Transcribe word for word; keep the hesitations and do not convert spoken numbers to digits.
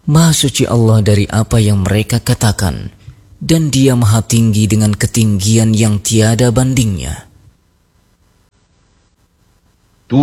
Maha suci Allah dari apa yang mereka katakan, dan Dia maha tinggi dengan ketinggian yang tiada bandingnya.